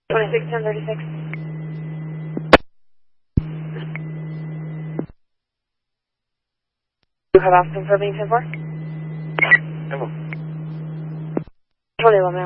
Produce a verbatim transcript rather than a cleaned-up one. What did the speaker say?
twenty-six ten thirty-six. You have Austin for being ten four? Tengo. twenty-one,